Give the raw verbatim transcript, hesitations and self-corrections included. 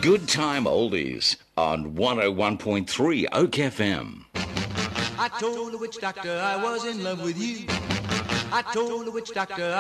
Good Time Oldies on one oh one point three Oak F M. I told the witch doctor I was in love with you. I told the witch doctor